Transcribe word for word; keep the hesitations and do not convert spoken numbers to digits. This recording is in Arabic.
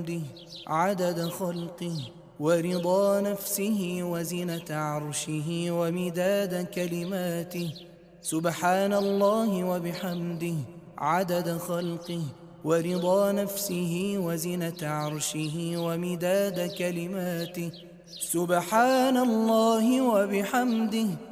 عدد خلقه ورضا نفسه وزنة عرشه ومداد كلماته. سبحان الله وبحمده عدد خلقه ورضا نفسه وزنة عرشه ومداد كلماته. سبحان الله وبحمده